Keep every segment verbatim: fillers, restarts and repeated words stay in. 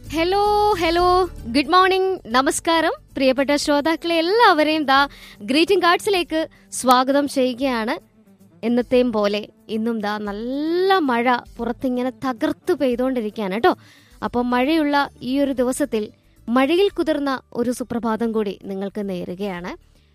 Hello hello good morning, നമസ്കാരം പ്രിയപ്പെട്ട ശ്രോതാക്കളെ എല്ലാവരെയും ദാ ഗ്രീറ്റിംഗ് കാർഡ്സിലേക്ക് സ്വാഗതം ചെയ്യുകയാണ്. എന്നത്തെയും പോലെ ഇന്നും ദാ നല്ല മഴ പുറത്തിങ്ങനെ തകർത്തു പെയ്തുകൊണ്ടിരിക്കുകയാണ് കേട്ടോ. അപ്പം മഴയുള്ള ഈ ഒരു ദിവസത്തിൽ മഴയിൽ കുതിർന്ന ഒരു സുപ്രഭാതം കൂടി നിങ്ങൾക്ക് നേരുകയാണ്.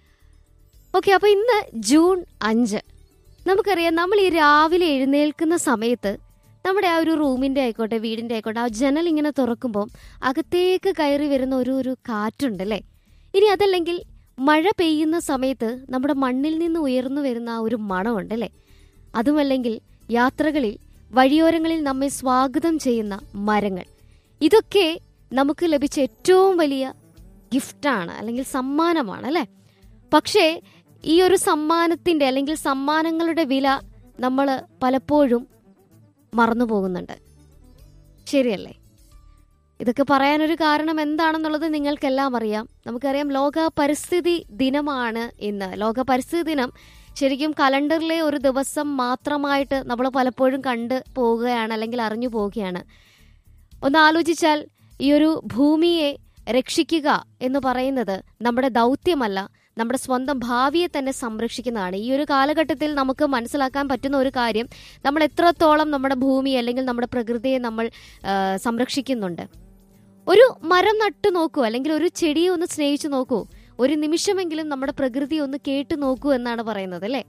ഓക്കെ, അപ്പോൾ ഇന്ന് ജൂൺ അഞ്ച്. നമുക്കറിയാം, നമ്മൾ ഈ രാവിലെ എഴുന്നേൽക്കുന്ന സമയത്ത് നമ്മുടെ ആ ഒരു റൂമിൻ്റെ ആയിക്കോട്ടെ വീടിൻ്റെ ആയിക്കോട്ടെ ആ ജനൽ ഇങ്ങനെ തുറക്കുമ്പം അകത്തേക്ക് കയറി വരുന്ന ഒരു ഒരു കാറ്റുണ്ടല്ലേ. ഇനി അതല്ലെങ്കിൽ മഴ പെയ്യുന്ന സമയത്ത് നമ്മുടെ മണ്ണിൽ നിന്ന് ഉയർന്നു വരുന്ന ആ ഒരു മണമുണ്ടല്ലേ. അതുമല്ലെങ്കിൽ യാത്രകളിൽ വഴിയോരങ്ങളിൽ നമ്മെ സ്വാഗതം ചെയ്യുന്ന മരങ്ങൾ. ഇതൊക്കെ നമുക്ക് ലഭിച്ച ഏറ്റവും വലിയ ഗിഫ്റ്റാണ്, അല്ലെങ്കിൽ സമ്മാനമാണ് അല്ലേ. പക്ഷേ ഈ ഒരു സമ്മാനത്തിൻ്റെ അല്ലെങ്കിൽ സമ്മാനങ്ങളുടെ വില നമ്മൾ പലപ്പോഴും മറന്നു പോകുന്നുണ്ട്, ശരിയല്ലേ? ഇതൊക്കെ പറയാനൊരു കാരണം എന്താണെന്നുള്ളത് നിങ്ങൾക്കെല്ലാം അറിയാം. നമുക്കറിയാം, ലോക പരിസ്ഥിതി ദിനമാണ് ഇന്ന്. ലോക പരിസ്ഥിതി ദിനം ശരിക്കും കലണ്ടറിലെ ഒരു ദിവസം മാത്രമായിട്ട് നമ്മൾ പലപ്പോഴും കണ്ടു പോവുകയാണ്, അല്ലെങ്കിൽ അറിഞ്ഞു പോവുകയാണ്. ഒന്ന് ആലോചിച്ചാൽ, ഈ ഒരു ഭൂമിയെ രക്ഷിക്കുക എന്ന് പറയുന്നത് നമ്മുടെ ദൗത്യമല്ല, നമ്മുടെ സ്വന്തം ഭാവിയെ തന്നെ സംരക്ഷിക്കുന്നതാണ്. ഈ ഒരു കാലഘട്ടത്തിൽ നമുക്ക് മനസ്സിലാക്കാൻ പറ്റുന്ന ഒരു കാര്യം, നമ്മൾ എത്രത്തോളം നമ്മുടെ ഭൂമി അല്ലെങ്കിൽ നമ്മുടെ പ്രകൃതിയെ നമ്മൾ സംരക്ഷിക്കുന്നുണ്ട്. ഒരു മരം നട്ടു നോക്കൂ, അല്ലെങ്കിൽ ഒരു ചെടിയെ ഒന്ന് സ്നേഹിച്ചു നോക്കൂ, ഒരു നിമിഷമെങ്കിലും നമ്മുടെ പ്രകൃതി ഒന്ന് കേട്ടു നോക്കൂ എന്നാണ് പറയുന്നത് അല്ലേ.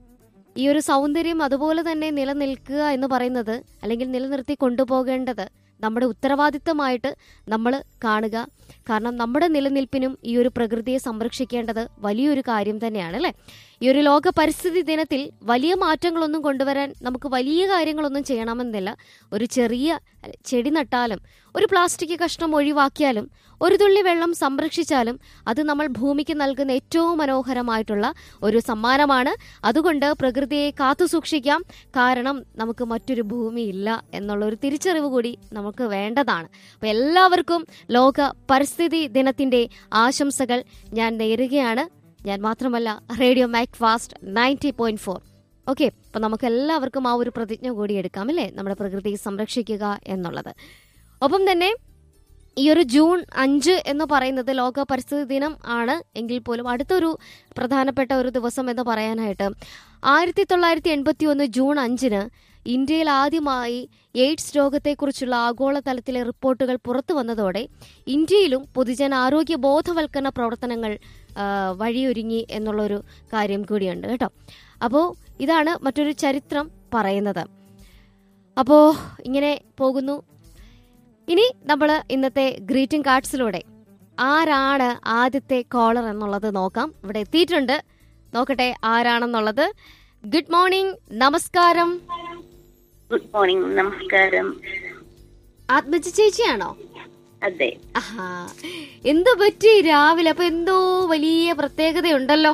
ഈ ഒരു സൗന്ദര്യം അതുപോലെ തന്നെ നിലനിൽക്കുക എന്ന് പറയുന്നത്, അല്ലെങ്കിൽ നിലനിർത്തി കൊണ്ടുപോകേണ്ടത് നമ്മുടെ ഉത്തരവാദിത്തമായിട്ട് നമ്മൾ കാണുക. കാരണം നമ്മുടെ നിലനിൽപ്പിനും ഈ ഒരു പ്രകൃതിയെ സംരക്ഷിക്കേണ്ടത് വലിയൊരു കാര്യം തന്നെയാണ് അല്ലേ. ഈ ഒരു ലോക പരിസ്ഥിതി ദിനത്തിൽ വലിയ മാറ്റങ്ങളൊന്നും കൊണ്ടുവരാൻ നമുക്ക് വലിയ കാര്യങ്ങളൊന്നും ചെയ്യണമെന്നില്ല. ഒരു ചെറിയ ചെടി നട്ടാലും, ഒരു പ്ലാസ്റ്റിക് കഷ്ണം ഒഴിവാക്കിയാലും, ഒരു തുള്ളി വെള്ളം സംരക്ഷിച്ചാലും അത് നമ്മൾ ഭൂമിക്ക് നൽകുന്ന ഏറ്റവും മനോഹരമായിട്ടുള്ള ഒരു സമ്മാനമാണ്. അതുകൊണ്ട് പ്രകൃതിയെ കാത്തു സൂക്ഷിക്കാം, കാരണം നമുക്ക് മറ്റൊരു ഭൂമി ഇല്ല എന്നുള്ള ഒരു തിരിച്ചറിവ് കൂടി നമുക്ക് വേണ്ടതാണ്. അപ്പോൾ എല്ലാവർക്കും ലോക പരിസ്ഥിതി ദിനത്തിന്റെ ആശംസകൾ ഞാൻ നേരുകയാണ്. ഞാൻ മാത്രമല്ല, radio Mac fast ninety point four. Okay, അപ്പം നമുക്ക് എല്ലാവർക്കും ആ ഒരു പ്രതിജ്ഞ കൂടി എടുക്കാം അല്ലേ, നമ്മുടെ പ്രകൃതിയെ സംരക്ഷിക്കുക എന്നുള്ളത്. ഒപ്പം തന്നെ ഈ ഒരു ജൂൺ അഞ്ച് എന്ന് പറയുന്നത് ലോക പരിസ്ഥിതി ദിനം ആണ് എങ്കിൽ പോലും അടുത്തൊരു പ്രധാനപ്പെട്ട ഒരു ദിവസം എന്ന് പറയാനായിട്ട്, ആയിരത്തി തൊള്ളായിരത്തി എൺപത്തി ഒന്ന് ജൂൺ അഞ്ചിന് ഇന്ത്യയിൽ ആദ്യമായി എയ്ഡ്സ് രോഗത്തെക്കുറിച്ചുള്ള ആഗോളതലത്തിലെ റിപ്പോർട്ടുകൾ പുറത്തു വന്നതോടെ ഇന്ത്യയിലും പൊതുജനാരോഗ്യ ബോധവൽക്കരണ പ്രവർത്തനങ്ങൾ വഴിയൊരുങ്ങി എന്നുള്ളൊരു കാര്യം കൂടിയുണ്ട് കേട്ടോ. അപ്പോൾ ഇതാണ് മറ്റൊരു ചരിത്രം പറയുന്നത്. അപ്പോൾ ഇങ്ങനെ പോകുന്നു. ഇനി നമ്മൾ ഇന്നത്തെ ഗ്രീറ്റിംഗ് കാർഡ്സിലൂടെ ആരാണ് ആദ്യത്തെ കോളർ എന്നുള്ളത് നോക്കാം. ഇവിടെ എത്തിയിട്ടുണ്ട്, നോക്കട്ടെ ആരാണെന്നുള്ളത്. ഗുഡ് മോർണിംഗ്, നമസ്കാരം. ഗുഡ് മോർണിംഗ്, നമസ്കാരം. ആത്മജി ചേച്ചിയാണോ? അതെ. ആഹാ, എന്ത് പറ്റി രാവിലെ? അപ്പൊ എന്തോ വലിയ പ്രത്യേകതയുണ്ടല്ലോ.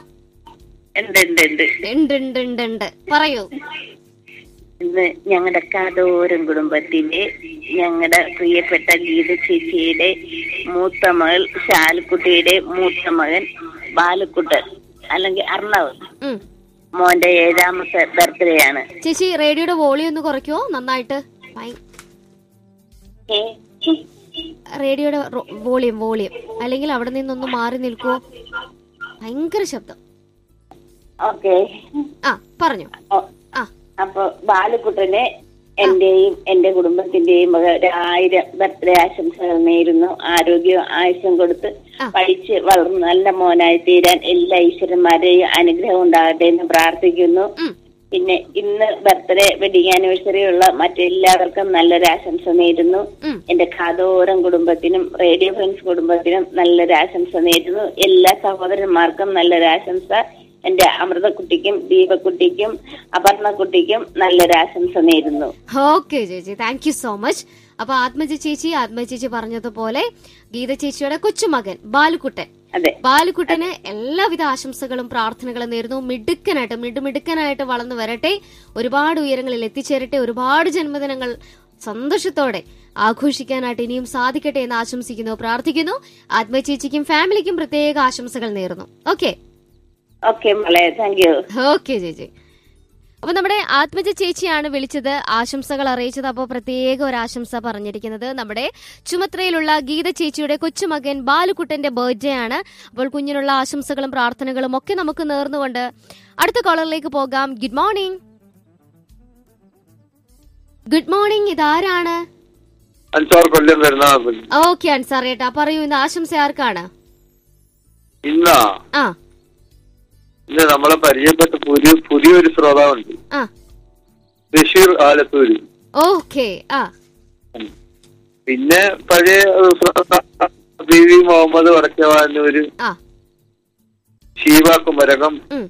ഉണ്ട്, പറയൂ. ഇന്ന് ഞങ്ങളുടെ കാതോരം കുടുംബത്തിലെ ഞങ്ങളുടെ പ്രിയപ്പെട്ട ഗീത ചേച്ചിയുടെ മൂത്ത മകൾ ശാലുക്കുട്ടിയുടെ മൂത്ത മകൻ ബാലുക്കുട്ടൻ, അല്ലെങ്കിൽ അർണവ്, മോന്റെ ഏഴാമത്തെ ബർത്ത്ഡേ ആണ്. ചേച്ചി റേഡിയോയുടെ വോളിയം ഒന്ന് കുറയ്ക്കുവോ നന്നായിട്ട്? റേഡിയോയുടെ വോളിയം വോളിയം അല്ലെങ്കിൽ അവിടെ നിന്നൊന്ന് മാറി നിൽക്കുവോ? ഭയങ്കര ശബ്ദം. ഓക്കെ, ആ പറഞ്ഞു. അപ്പൊ ബാലുക്കുട്ടനെ എന്റെയും എന്റെ കുടുംബത്തിന്റെയും ഒരായിരം ബർത്ത്ഡേ ആശംസകൾ നേരുന്നു. ആരോഗ്യവും ആയുസ്സും കൊടുത്ത് പഠിച്ച് വളർന്ന് നല്ല മോനായി തീരാൻ എല്ലാ ഈശ്വരന്മാരെയും അനുഗ്രഹം ഉണ്ടാകട്ടെ എന്ന് പ്രാർത്ഥിക്കുന്നു. പിന്നെ ഇന്ന് ബർത്ത്ഡേ വെഡിങ് ആനിവേഴ്സറി ഉള്ള മറ്റെല്ലാവർക്കും നല്ലൊരു ആശംസ നേരുന്നു. എന്റെ കാതോരം കുടുംബത്തിനും റേഡിയോ ഫ്രണ്ട്സ് കുടുംബത്തിനും നല്ലൊരു ആശംസ നേരുന്നു. എല്ലാ സഹോദരന്മാർക്കും നല്ലൊരു ആശംസ. എന്റെ അമൃതക്കുട്ടിക്കും ദീപക്കുട്ടിക്കും അപർണക്കുട്ടിക്കും നല്ലൊരു ആശംസ നേരുന്നു. ഓക്കെ ചേച്ചി, താങ്ക് യു സോ മച്ച്. അപ്പൊ ആത്മജി ചേച്ചി ആത്മജി ചേച്ചി പറഞ്ഞതുപോലെ ഗീത ചേച്ചിയുടെ കൊച്ചുമകൻ ബാലുക്കുട്ടൻ, ബാലുക്കുട്ടന് എല്ലാവിധ ആശംസകളും പ്രാർത്ഥനകളും നേരുന്നു. മിടുക്കനായിട്ട് മിടുമിടുക്കനായിട്ട് വളർന്നു വരട്ടെ, ഒരുപാട് ഉയരങ്ങളിൽ എത്തിച്ചേരട്ടെ, ഒരുപാട് ജന്മദിനങ്ങൾ സന്തോഷത്തോടെ ആഘോഷിക്കാനായിട്ട് ഇനിയും സാധിക്കട്ടെ എന്ന് ആശംസിക്കുന്നു, പ്രാർത്ഥിക്കുന്നു. ആത്മജി ചേച്ചിക്കും ഫാമിലിക്കും പ്രത്യേക ആശംസകൾ നേരുന്നു. ഓക്കെ ഓക്കെ മോളെ, താങ്ക് യു. ഓക്കെ ചേച്ചി. അപ്പൊ നമ്മുടെ ആത്മജ ചേച്ചിയാണ് വിളിച്ചത്, ആശംസകൾ അറിയിച്ചത്. അപ്പോൾ പ്രത്യേക ഒരു ആശംസ പറഞ്ഞിരിക്കുന്നത് നമ്മുടെ ചുമത്രയിലുള്ള ഗീത ചേച്ചിയുടെ കൊച്ചുമകൻ ബാലുക്കുട്ടന്റെ ബർത്ത്ഡേ ആണ്. അപ്പോൾ കുഞ്ഞിനുള്ള ആശംസകളും പ്രാർത്ഥനകളും ഒക്കെ നമുക്ക് നേർന്നുകൊണ്ട് അടുത്ത കോളറിലേക്ക് പോകാം. Good morning. ഗുഡ് മോർണിംഗ്, ഇതാരാണ്? അൻസാർ കൊല്ലം വരുന്ന. ഓക്കെ അൻസാർ ഏട്ടാ, പറയൂ, ഇന്ന് ആശംസ ആർക്കാണ്? ഇന്നാ ആ ഇന്ന് നമ്മളെ പരിചയപ്പെട്ട പുതിയ പുതിയൊരു ശ്രോതാവുണ്ട്, ആ ബഷീർ ആലത്തൂര്. ഓക്കെ. ആ പിന്നെ പഴയ ബി വി മുഹമ്മദ് വടക്കവാനൂര്, ആ ഷീവ കുമരകം, ഉം,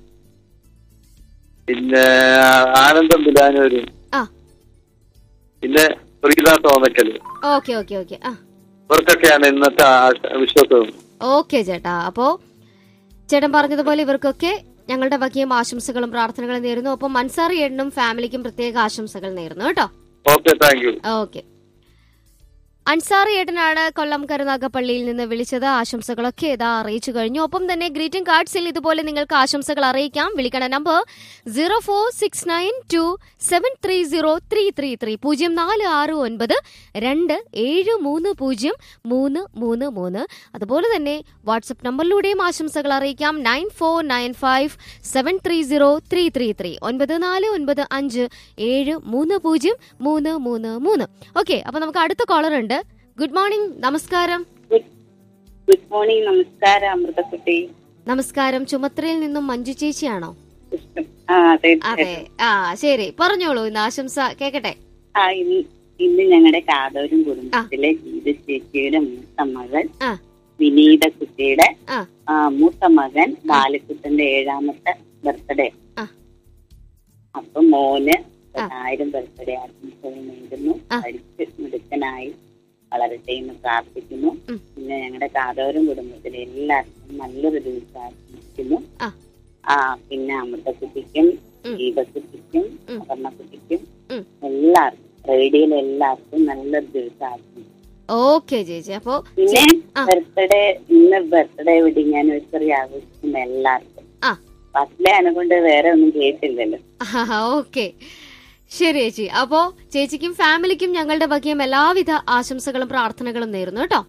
പിന്നെ ആനന്ദം ബിലാനൂര്, ആ പിന്നെ Preetha Thonnakkal. Okay okay okay. ആ ഇവർക്കൊക്കെയാണ് ഇന്നത്തെ വിശ്വാസം. ഓക്കെ ചേട്ടാ, അപ്പോ ചേട്ടൻ പറഞ്ഞതുപോലെ ഇവർക്കൊക്കെ ഞങ്ങളുടെ വകയും ആശംസകളും പ്രാർത്ഥനകളും നേരുന്നു. ഒപ്പം അൻസാർ ഏട്ടനും ഫാമിലിക്കും പ്രത്യേക ആശംസകൾ നേരുന്നു കേട്ടോ. Okay, thank you. Okay. Ansar ഏട്ടനാണ് കൊല്ലം കരുനാഗപ്പള്ളിയിൽ നിന്ന് വിളിച്ചത്. ആശംസകളൊക്കെ ഇതാ അറിയിച്ചു കഴിഞ്ഞു. ഒപ്പം തന്നെ ഗ്രീറ്റിംഗ് കാർഡ്സിൽ ഇതുപോലെ നിങ്ങൾക്ക് ആശംസകൾ അറിയിക്കാം. വിളിക്കണ number zero four six nine to seven three zero three three three പൂജ്യം നാല് ആറ് ഒൻപത് രണ്ട് ഏഴ് മൂന്ന് പൂജ്യം മൂന്ന് മൂന്ന് മൂന്ന്. അതുപോലെ തന്നെ വാട്സപ്പ് നമ്പറിലൂടെയും ആശംസകൾ അറിയിക്കാം. Nine four nine five seven three zero three three three ഒൻപത് നാല് ഒൻപത് അഞ്ച് ഏഴ് മൂന്ന് പൂജ്യം മൂന്ന് മൂന്ന് മൂന്ന്. ഓക്കെ, അപ്പൊ നമുക്ക് അടുത്ത കോളർ ഉണ്ട്. ഗുഡ് മോർണിംഗ്, നമസ്കാരം. ഗുഡ് മോർണിംഗ്, നമസ്കാരം അമൃതക്കുട്ടി. നമസ്കാരം. ചുമത്രയിൽ നിന്നും മഞ്ജു ചേച്ചിയാണോ? അതെ. ആ ശരി, പറഞ്ഞോളൂ, ഇന്ന് ആശംസ കേക്കട്ടെ. ആ ഇന്ന് ഞങ്ങളുടെ കാതോരും കുടുംബത്തിലെ ഗീത ചേച്ചിയുടെ മൂത്ത മകൾ വിനീത കുട്ടിയുടെ മൂത്ത മകൻ ബാലക്കുട്ടന്റെ ഏഴാമത്തെ ബർത്ത്ഡേ. അപ്പൊ മോന് ആയിരം ബർത്ത്ഡേ ആശംസകൾ നേരുന്നു. പഠിച്ച് മിടുക്കനായി വളരട്ടെ എന്ന് പ്രാർത്ഥിക്കുന്നു. പിന്നെ ഞങ്ങളുടെ കാതോരം കുടുംബത്തിലെ എല്ലാവർക്കും നല്ലൊരു ദിവസം ആശംസിക്കുന്നു. ആ പിന്നെ അമൃതക്കുട്ടിക്കും ദീപക്കുട്ടിക്കും അപർണക്കുട്ടിക്കും എല്ലാവർക്കും റേഡിയോയിലെ എല്ലാവർക്കും നല്ലൊരു ദിവസം ആശംസിക്കുന്നു. ഓക്കെ ചേച്ചി. അപ്പൊ പിന്നെ ബർത്ത്ഡേ ഇന്ന് ബർത്ത്ഡേ വെഡിങ് ആനിവേഴ്സറി ആഘോഷിക്കുന്ന എല്ലാവർക്കും ബർത്ത്ഡേ ആനെക്കൊണ്ട് വേറെ ഒന്നും കേട്ടില്ലല്ലോ. ഓക്കെ ശരി ചേച്ചി. അപ്പോ ചേച്ചിക്കും ഫാമിലിക്കും ഞങ്ങളുടെ വകയും എല്ലാവിധ ആശംസകളും പ്രാർത്ഥനകളും നേരുന്നു കേട്ടോ.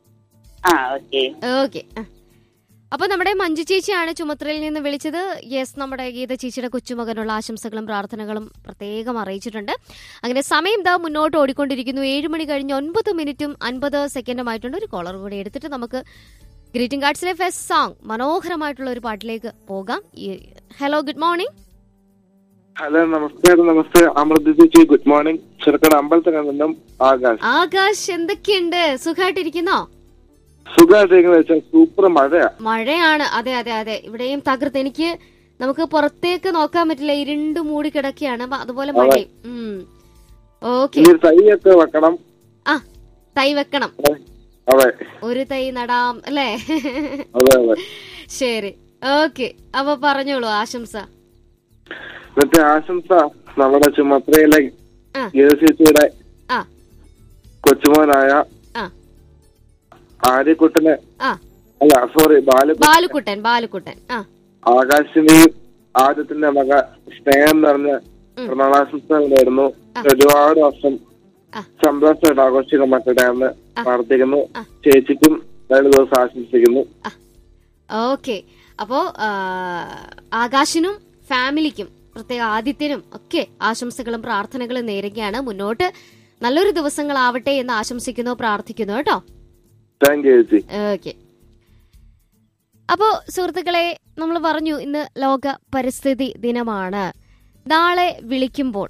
ഓക്കെ. അപ്പൊ നമ്മുടെ മഞ്ജു ചേച്ചിയാണ് ചുമത്രയിൽ നിന്ന് വിളിച്ചത്. യെസ്, നമ്മുടെ ഗീത ചേച്ചിയുടെ കൊച്ചുമകനുള്ള ആശംസകളും പ്രാർത്ഥനകളും പ്രത്യേകം അറിയിച്ചിട്ടുണ്ട്. അങ്ങനെ സമയം ദാ മുന്നോട്ട് ഓടിക്കൊണ്ടിരിക്കുന്നു. ഏഴ് മണി കഴിഞ്ഞ് ഒൻപത് മിനിറ്റും അൻപത് സെക്കൻഡുമായിട്ടുണ്ട്. ഒരു കോളർ കൂടി എടുത്തിട്ട് നമുക്ക് ഗ്രീറ്റിംഗ് കാർഡ്സിലെ ഫസ്റ്റ് സോങ് മനോഹരമായിട്ടുള്ള ഒരു പാട്ടിലേക്ക് പോകാം. Hello, good morning. ഹലോ, നമസ്കാരം. നമസ്തേ അമൃത ചേച്ചി. Good morning. ചെറുക്കട അമ്പലത്തിൽ നിന്നും ആകാശ്. ആകാശ്, എന്തൊക്കെയുണ്ട്? സുഖമായിട്ടിരിക്കുന്നോ? സുഖമായിട്ടിരിക്കുന്ന വെച്ചാൽ സൂപ്പർ മഴയാ. മഴയാണ്. അതെ അതെ അതെ, ഇവിടെയും തകർത്ത്. എനിക്ക് നമുക്ക് പുറത്തേക്ക് നോക്കാൻ പറ്റില്ല, ഇരുണ്ട് മൂടി കിടക്കുകയാണ്. അതുപോലെ മഴയും. ഓക്കെ, തൈയൊക്കെ വെക്കണം. ആ, തൈ വെക്കണം. അതെ, ഒരു തൈ നടാം അല്ലേ? ശരി, ഓക്കെ. അപ്പൊ പറഞ്ഞോളൂ ആശംസ. ഇന്നത്തെ ആശംസ നമ്മുടെ ചുമത്രയിലെ ഗീതചേച്ചിയുടെ കൊച്ചുമോനായ ആര്യക്കുട്ടന്, അല്ല സോറി ബാലുക്കുട്ടൻ ബാലുക്കുട്ടൻ ആകാശിന്റെയും ആദ്യത്തിന്റെ മക സ്നേഹം നിറഞ്ഞ പ്രണാശംസകൾ നേരുന്നു. ഒരുപാട് വർഷം സന്തോഷമായിട്ട് ആഘോഷിക്കാൻ പറ്റട്ടെ എന്ന് പ്രാർത്ഥിക്കുന്നു. ചേച്ചിക്കും രണ്ട് ദിവസം ആശംസിക്കുന്നു. ഓക്കെ. അപ്പോ ആകാശിനും ഫാമിലിക്കും പ്രത്യേക ആദിത്യനും ഒക്കെ ആശംസകളും പ്രാർത്ഥനകളും നേരുകയാണ്. മുന്നോട്ട് നല്ലൊരു ദിവസങ്ങളാവട്ടെ എന്ന് ആശംസിക്കുന്നു, പ്രാർത്ഥിക്കുന്നു കേട്ടോ. ഓക്കെ. അപ്പോ സുഹൃത്തുക്കളെ, നമ്മൾ പറഞ്ഞു ഇന്ന് ലോക പരിസ്ഥിതി ദിനമാണ്. നാളെ വിളിക്കുമ്പോൾ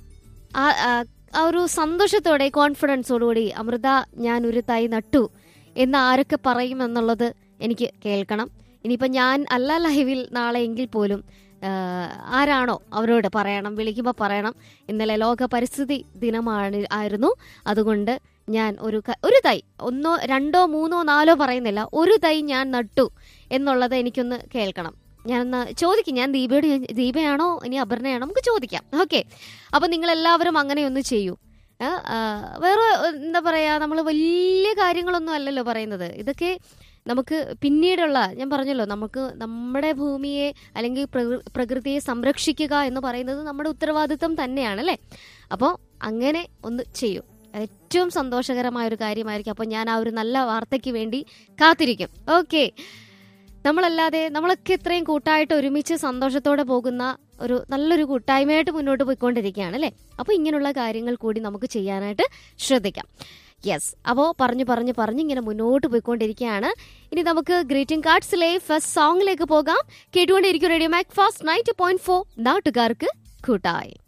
ആ ഒരു സന്തോഷത്തോടെ കോൺഫിഡൻസോടുകൂടി അമൃത ഞാൻ ഒരു തൈ നട്ടു എന്ന് ആരൊക്കെ പറയുമെന്നുള്ളത് എനിക്ക് കേൾക്കണം. ഇനിയിപ്പോ ഞാൻ അല്ല ലൈവിൽ നാളെ എങ്കിൽ പോലും ആരാണോ അവരോട് പറയണം, വിളിക്കുമ്പോൾ പറയണം ഇന്നലെ ലോക പരിസ്ഥിതി ദിനമാണ് ആയിരുന്നു, അതുകൊണ്ട് ഞാൻ ഒരു ഒരു തൈ, ഒന്നോ രണ്ടോ മൂന്നോ നാലോ പറയുന്നില്ല, ഒരു തൈ ഞാൻ നട്ടു എന്നുള്ളത് എനിക്കൊന്ന് കേൾക്കണം. ഞാനൊന്ന് ചോദിക്കും. ഞാൻ ദീപയോട്, ദീപയാണോ ഇനി അപർണയാണോ, നമുക്ക് ചോദിക്കാം. ഓക്കെ. അപ്പൊ നിങ്ങൾ എല്ലാവരും അങ്ങനെ ഒന്ന് ചെയ്യൂ. വേറെ എന്താ പറയാ, നമ്മൾ വലിയ കാര്യങ്ങളൊന്നും അല്ലല്ലോ പറയുന്നത്. ഇതൊക്കെ നമുക്ക് പിന്നീടുള്ള, ഞാൻ പറഞ്ഞല്ലോ, നമുക്ക് നമ്മുടെ ഭൂമിയെ അല്ലെങ്കിൽ പ്രകൃതിയെ സംരക്ഷിക്കുക എന്ന് പറയുന്നത് നമ്മുടെ ഉത്തരവാദിത്വം തന്നെയാണ് അല്ലേ. അപ്പോൾ അങ്ങനെ ഒന്ന് ചെയ്യൂ, ഏറ്റവും സന്തോഷകരമായ ഒരു കാര്യമായിരിക്കും. അപ്പോൾ ഞാൻ ആ ഒരു നല്ല വാർത്തയ്ക്ക് വേണ്ടി കാത്തിരിക്കും. ഓക്കെ, നമ്മളല്ലാതെ നമ്മളൊക്കെ ഇത്രയും കൂട്ടായിട്ട് ഒരുമിച്ച് സന്തോഷത്തോടെ പോകുന്ന ഒരു നല്ലൊരു കൂട്ടായ്മയായിട്ട് മുന്നോട്ട് പോയിക്കൊണ്ടിരിക്കുകയാണ് അല്ലേ. അപ്പോൾ ഇങ്ങനെയുള്ള കാര്യങ്ങൾ കൂടി നമുക്ക് ചെയ്യാനായിട്ട് ശ്രദ്ധിക്കാം. യെസ്, അപ്പോൾ പറഞ്ഞു പറഞ്ഞു പറഞ്ഞ് ഇങ്ങനെ മുന്നോട്ട് പോയിക്കൊണ്ടിരിക്കുകയാണ്. ഇനി നമുക്ക് ഗ്രീറ്റിംഗ് കാർഡ്സിലെ ഫസ്റ്റ് സോങ്ങിലേക്ക് പോകാം. കേട്ടുകൊണ്ടിരിക്കും radio Mac fast ninety point four, നാട്ടുകാർക്ക് കൂട്ടായി.